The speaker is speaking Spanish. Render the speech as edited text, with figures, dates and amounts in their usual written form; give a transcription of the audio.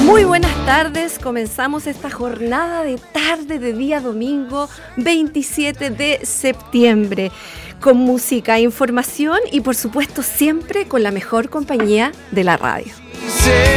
Muy buenas tardes, comenzamos esta jornada de tarde de día domingo 27 de septiembre con música, información y por supuesto siempre con la mejor compañía de la radio.